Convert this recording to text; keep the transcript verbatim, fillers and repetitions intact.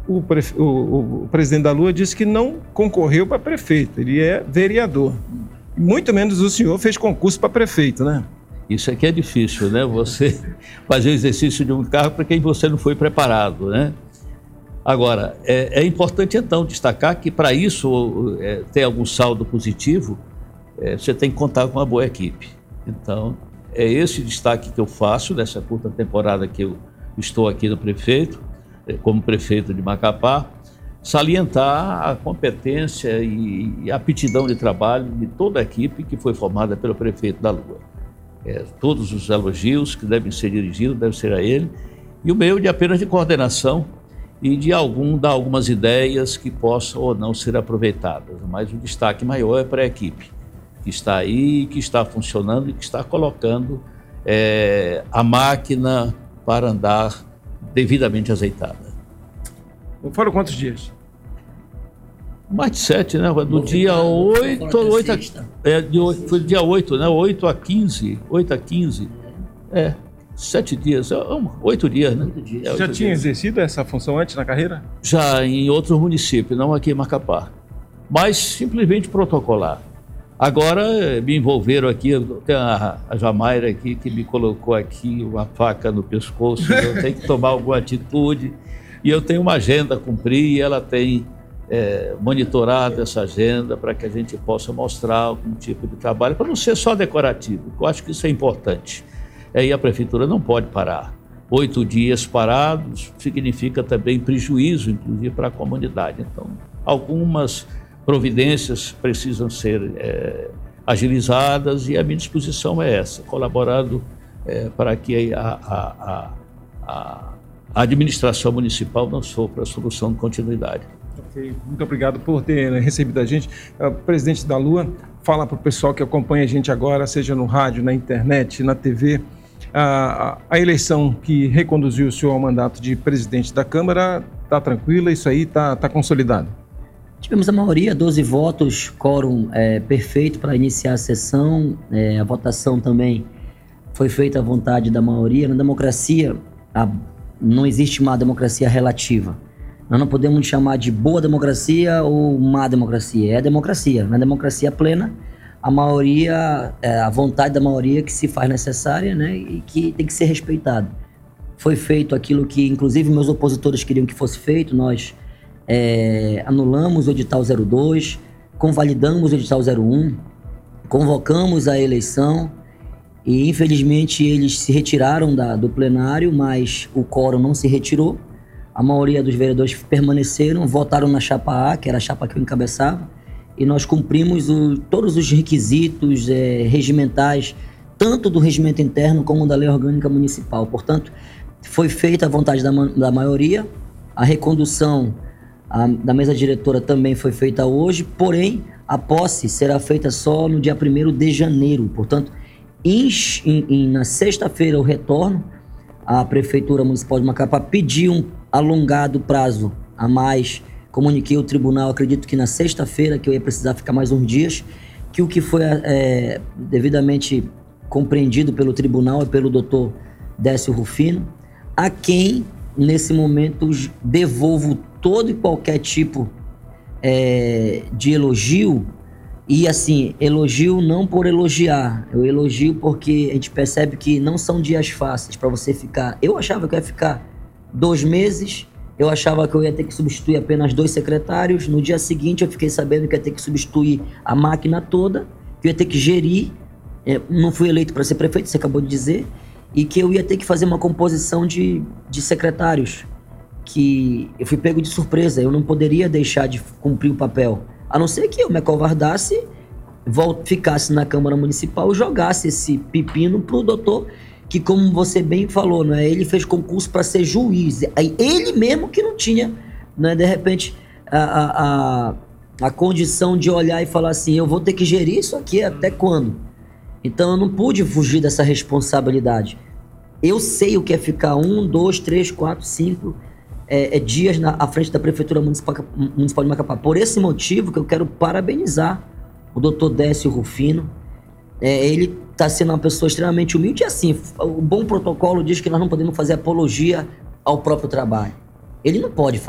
o, prefe... o, o presidente da Lua disse que não concorreu para prefeito, ele é vereador. Muito menos o senhor fez concurso para prefeito, né? Isso aqui é difícil, né? Você fazer o exercício de um cargo para quem você não foi preparado, né? Agora, é, é importante então destacar que para isso é, ter algum saldo positivo, é, você tem que contar com uma boa equipe. Então, é esse destaque que eu faço nessa curta temporada que eu estou aqui no prefeito, é, como prefeito de Macapá, salientar a competência e, e a aptidão de trabalho de toda a equipe que foi formada pelo prefeito da Lua. É, todos os elogios que devem ser dirigidos devem ser a ele, e o meu de apenas de coordenação e de algum, dar algumas ideias que possam ou não ser aproveitadas, mas o destaque maior é para a equipe que está aí, que está funcionando e que está colocando é, a máquina para andar devidamente azeitada. Foram quantos dias? Mais de sete, né? Do dia oito, oito, é, de, foi dia oito, né? oito a quinze, oito a quinze, é, sete dias, é, oito dias, né? Oito dias. É, Já oito tinha dias. exercido essa função antes na carreira? Já em outros municípios, não aqui em Macapá, mas simplesmente protocolar. Agora me envolveram aqui, tem a, a Jamaira aqui que me colocou aqui uma faca no pescoço, eu tenho que tomar alguma atitude e eu tenho uma agenda a cumprir e ela tem é, monitorado essa agenda para que a gente possa mostrar algum tipo de trabalho, para não ser só decorativo, eu acho que isso é importante. É, e a prefeitura não pode parar. Oito dias parados significa também prejuízo, inclusive, para a comunidade. Então, algumas providências precisam ser é, agilizadas e a minha disposição é essa, colaborando é, para que a, a, a, a administração municipal não sofra a solução de continuidade. Okay. Muito obrigado por ter recebido a gente. O presidente da Lua, fala para o pessoal que acompanha a gente agora, seja no rádio, na internet, na T V, a, a eleição que reconduziu o senhor ao mandato de presidente da Câmara está tranquila, isso aí está tá consolidado? Tivemos a maioria, doze votos, quórum é, perfeito para iniciar a sessão, é, a votação também foi feita à vontade da maioria. Na democracia, a, não existe uma democracia relativa. Nós não podemos chamar de boa democracia ou má democracia, é democracia. Na democracia plena, a maioria, é, a vontade da maioria que se faz necessária, né, e que tem que ser respeitada. Foi feito aquilo que, inclusive, meus opositores queriam que fosse feito, nós É, anulamos o edital zero dois, convalidamos o edital zero um, convocamos a eleição e infelizmente eles se retiraram da, do plenário, mas o quórum não se retirou. A maioria dos vereadores permaneceram, votaram na chapa A, que era a chapa que eu encabeçava, e nós cumprimos o, todos os requisitos é, regimentais, tanto do regimento interno como da lei orgânica municipal. Portanto, foi feita a vontade da, da maioria, a recondução A, da mesa diretora também foi feita hoje, porém a posse será feita só no dia primeiro de janeiro. Portanto, em, em, na sexta-feira eu retorno, a Prefeitura Municipal de Macapá pediu um alongado prazo a mais, comuniquei ao tribunal, acredito que na sexta-feira, que eu ia precisar ficar mais uns dias, que o que foi é, devidamente compreendido pelo tribunal e pelo doutor Décio Rufino, a quem nesse momento devolvo todo e qualquer tipo é, de elogio, e assim, elogio não por elogiar, eu elogio porque a gente percebe que não são dias fáceis para você ficar. Eu achava que eu ia ficar dois meses, eu achava que eu ia ter que substituir apenas dois secretários, no dia seguinte eu fiquei sabendo que eu ia ter que substituir a máquina toda, que eu ia ter que gerir, é, não fui eleito para ser prefeito, você acabou de dizer, e que eu ia ter que fazer uma composição de, de secretários, que eu fui pego de surpresa, eu não poderia deixar de cumprir o papel, a não ser que eu me acovardasse, ficasse na Câmara Municipal e jogasse esse pepino pro doutor, que como você bem falou, não é? Ele fez concurso para ser juiz, ele mesmo que não tinha, né, de repente, a, a, a, a condição de olhar e falar assim, eu vou ter que gerir isso aqui até quando? Então eu não pude fugir dessa responsabilidade. Eu sei o que é ficar um, dois, três, quatro, cinco é, é, dias na, à frente da Prefeitura Municipal, Municipal de Macapá. Por esse motivo que eu quero parabenizar o doutor Décio Rufino. É, ele está sendo uma pessoa extremamente humilde e assim, o bom protocolo diz que nós não podemos fazer apologia ao próprio trabalho. Ele não pode